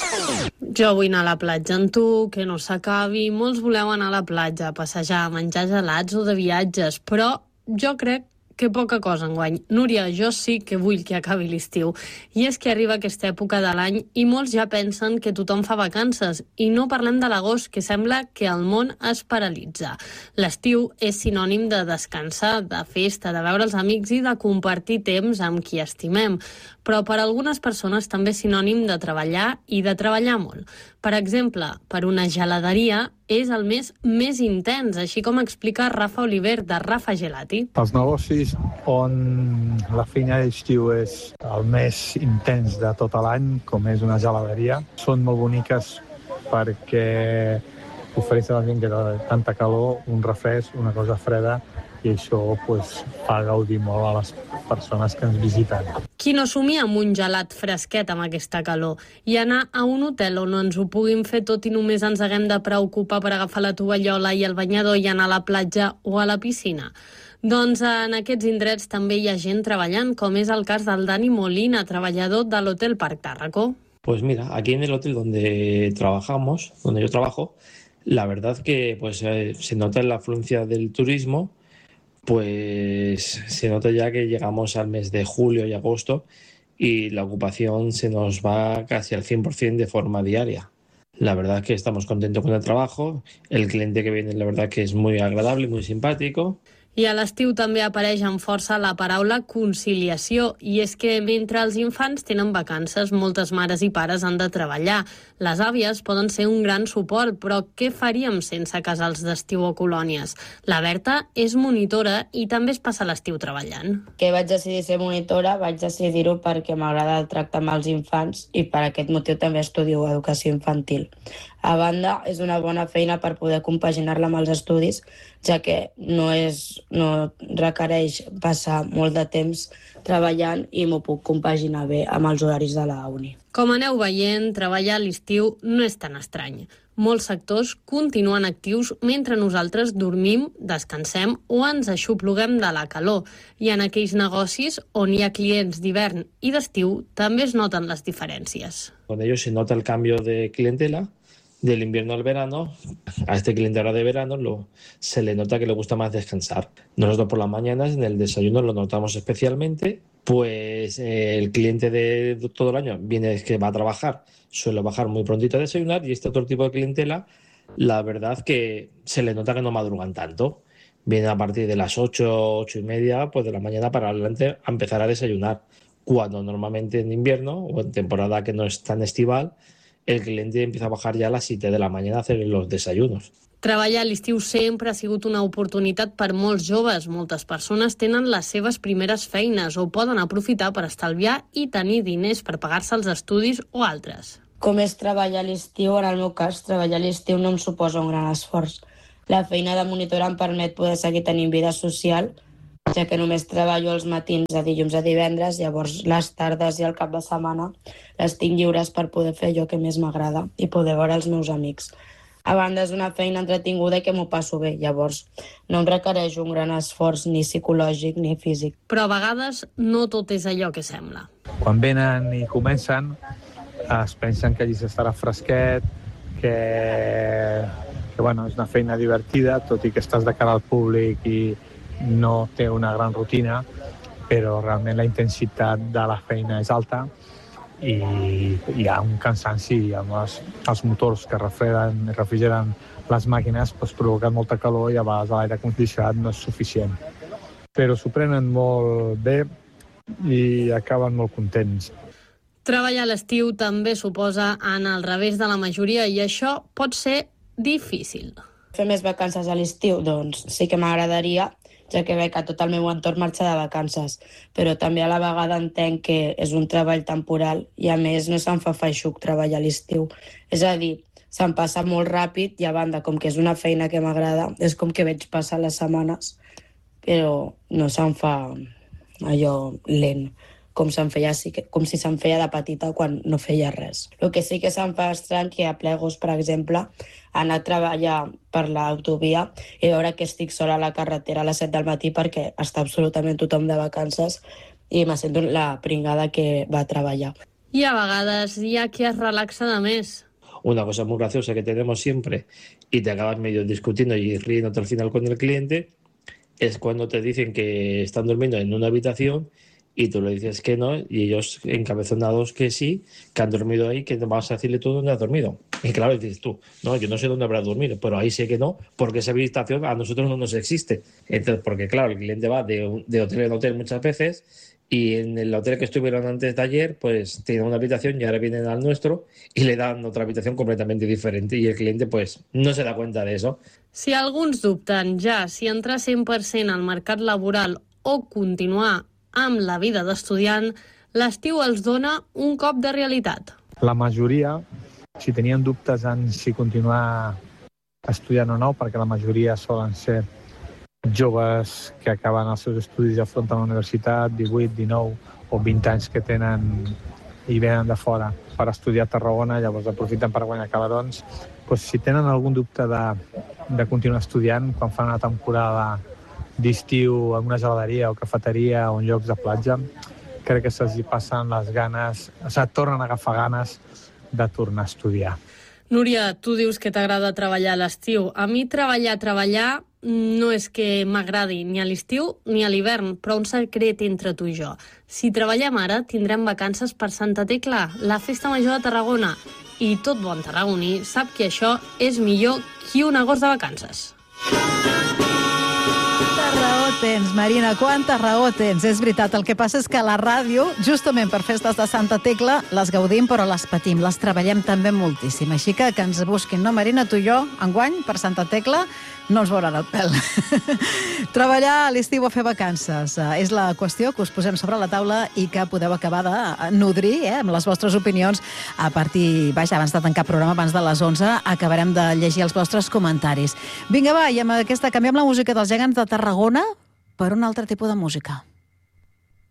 Jo vull anar a la platja amb tu, que no s'acabi. Molts voleu anar a la platja, a passejar, a menjar gelats o de viatges, però jo crec que poca cosa enguany. Núria, jo sí que vull que acabi l'estiu. I és que arriba aquesta època de l'any i molts ja pensen que tothom fa vacances. I no parlem de l'agost, que sembla que el món es paralitza. L'estiu és sinònim de descansar, de festa, de veure els amics i de compartir temps amb qui estimem. Però per a algunes persones també és sinònim de treballar i de treballar molt. Per exemple, per una geladeria és el mes més intens, així com explica Rafa Oliver, de Rafa Gelati. Els negocis on la feina d'estiu és el més intens de tot l'any, com és una geladeria, són molt boniques perquè ofereixen a la gent que té tanta calor, un refresc, una cosa freda, i això fa gaudir molt a les persones que ens visiten. Qui no somia amb un gelat fresquet amb aquesta calor i anar a un hotel on no ens ho puguin fer tot i només ens haguem de preocupar per agafar la tovallola i el banyador i anar a la platja o a la piscina? Doncs en aquests indrets també hi ha gent treballant, com és el cas del Dani Molina, treballador de l'Hotel Parc Tàrraco. Pues mira, aquí en el hotel donde yo trabajo, la verdad que se nota la afluencia del turismo. Pues se nota ya que llegamos al mes de julio y agosto y la ocupación se nos va casi al 100% de forma diaria. La verdad es que estamos contentos con el trabajo, el cliente que viene la verdad que es muy agradable, muy simpático. I a l'estiu també apareix amb força la paraula conciliació, i és que mentre els infants tenen vacances, moltes mares i pares han de treballar. Les àvies poden ser un gran suport, però què faríem sense casals d'estiu o colònies? La Berta és monitora i també es passa l'estiu treballant. Que vaig decidir ser monitora, vaig decidir-ho perquè m'agrada el tracte amb els infants i per aquest motiu també estudio educació infantil. A banda, és una bona feina per poder compaginar-la amb els estudis, ja que no requereix passar molt de temps treballant i m'ho puc compaginar bé amb els horaris de la uni. Com aneu veient, treballar a l'estiu no és tan estrany. Molts sectors continuen actius mentre nosaltres dormim, descansem o ens aixopluguem de la calor. I en aquells negocis on hi ha clients d'hivern i d'estiu també es noten les diferències. Con ello se nota el cambio de clientela del invierno al verano. A este cliente ahora de verano se le nota que le gusta más descansar. Nosotros por las mañanas en el desayuno lo notamos especialmente, pues el cliente de todo el año viene que va a trabajar, suele bajar muy prontito a desayunar, y este otro tipo de clientela, la verdad que se le nota que no madrugan tanto. Vienen a partir de las 8, 8 y media, pues de la mañana para adelante a empezar a desayunar, cuando normalmente en invierno o en temporada que no es tan estival, el cliente empieza a bajar ya a las 7 de la mañana a hacer los desayunos. Treballar a l'estiu sempre ha sigut una oportunitat per molts joves. Moltes persones tenen les seves primeres feines o poden aprofitar per estalviar i tenir diners per pagar-se els estudis o altres. Com és treballar a l'estiu? En el meu cas, treballar a l'estiu no em suposa un gran esforç. La feina de monitora em permet poder seguir tenint vida social, ja que només treballo els matins de dilluns a divendres, llavors les tardes i el cap de setmana les tinc lliures per poder fer allò que més m'agrada i poder veure els meus amics. A banda, és una feina entretinguda i que m'ho passo bé, llavors no em requereix un gran esforç ni psicològic ni físic. Però a vegades no tot és allò que sembla. Quan venen i comencen, es pensen que allí s'estarà fresquet, que és una feina divertida, tot i que estàs de cara al públic i no té una gran rutina, però realment la intensitat de la feina és alta i hi ha un cansanci amb els motors que refrigeren les màquines, provoquen molta calor i a vegades l'aire condicionat no és suficient. Però s'ho prenen molt bé i acaben molt contents. Treballar a l'estiu també suposa anar al revés de la majoria i això pot ser difícil. Fer més vacances a l'estiu? Doncs sí que m'agradaria, ja que veig que tot el meu entorn marxa de vacances, però també a la vegada entenc que és un treball temporal i a més no se'm fa feixuc treballar a l'estiu. És a dir, se'm passa molt ràpid i a banda, com que és una feina que m'agrada, és com que veig passar les setmanes, però no se'm fa allò lent, com si se'm feia de petita quan no feia res. El que sí que se'm fa estrany que a Plegos, per exemple, anar a treballar per l'autovia i veure que estic sola a la carretera a les 7 del matí perquè està absolutament tothom de vacances i me sento la pringada que va a treballar. I a vegades hi ha qui es relaxa de més. Una cosa muy graciosa que tenemos siempre y te acabas medio discutiendo y riéndote al final con el cliente es cuando te dicen que están durmiendo en una habitación y tú le dices que no y ellos encabezonados que sí, que han dormido ahí, que vas a decirle tú dónde has dormido. Y claro, dices tú, no, yo no sé dónde habrás dormido, pero ahí sé que no, porque esa habitación a nosotros no nos existe. Entonces, porque claro, el cliente va de hotel en hotel muchas veces y en el hotel que estuvieron antes de ayer, pues tienen una habitación y ahora vienen al nuestro y le dan otra habitación completamente diferente y el cliente pues no se da cuenta de eso. Si alguns dubten ja si entrar 100% al mercat laboral o continuar amb la vida d'estudiant, l'estiu els dona un cop de realitat. La majoria, si tenien dubtes en si continuar estudiant o no, perquè la majoria solen ser joves que acaben els seus estudis i afronten la universitat, 18, 19 o 20 anys que tenen i venen de fora per estudiar a Tarragona, llavors aprofiten per guanyar calarons. Pues, si tenen algun dubte de continuar estudiant, quan fan una temporada d'estiu en una geladeria o cafeteria o en llocs de platja, crec que se'ls passen les ganes, tornen a agafar ganes de tornar a estudiar. Núria, tu dius que t'agrada treballar a l'estiu. A mi treballar no és que m'agradi ni a l'estiu ni a l'hivern, però un secret entre tu i jo. Si treballem ara, tindrem vacances per Santa Tecla, la festa major de Tarragona. I tot bon tarragoní sap que això és millor que un agost de vacances. Raó tens, Marina, quanta raó tens. És veritat, el que passa és que la ràdio, justament per festes de Santa Tecla, les gaudim però les patim, les treballem també moltíssim. Així que ens busquin, no, Marina? Tu i jo, enguany, per Santa Tecla, no ens veuran el pèl. Treballar a l'estiu o fer vacances és la qüestió que us posem sobre la taula i que podeu acabar de nodrir amb les vostres opinions a partir, abans de tancar el programa, abans de les 11, acabarem de llegir els vostres comentaris. Vinga, va, i amb aquesta canviem la música dels gegants de Tarragona per un altre tipus de música.